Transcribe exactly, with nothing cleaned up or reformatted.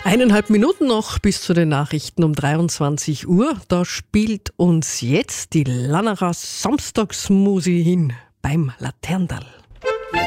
Eineinhalb Minuten noch bis zu den Nachrichten um dreiundzwanzig Uhr. Da spielt uns jetzt die Lannerer Samstagsmusi hin beim Laterndal.